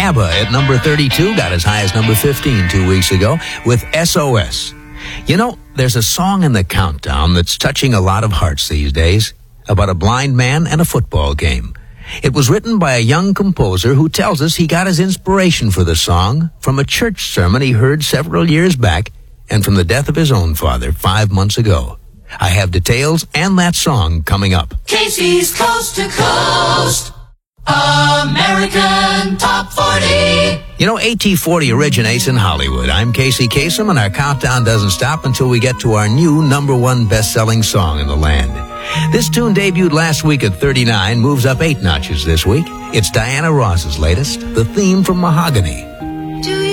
ABBA at number 32, got as high as number 15 2 weeks ago with SOS. You know, there's a song in the countdown that's touching a lot of hearts these days about a blind man and a football game. It was written by a young composer who tells us he got his inspiration for the song from a church sermon he heard several years back and from the death of his own father 5 months ago. I have details and that song coming up. Casey's Coast to Coast American Top 40. You know, AT40 originates in Hollywood. I'm Casey Kasem, and our countdown doesn't stop until we get to our new number one best-selling song in the land. This tune debuted last week at 39, moves up 8 notches this week. It's Diana Ross's latest, the theme from Mahogany.